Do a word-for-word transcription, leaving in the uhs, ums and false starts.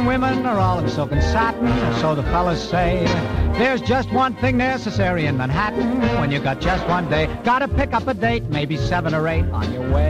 Manhattan women are all in silk and satin, so the fellas say. There's just one thing necessary in Manhattan when you got just one day. Gotta pick up a date, maybe seven or eight on your way.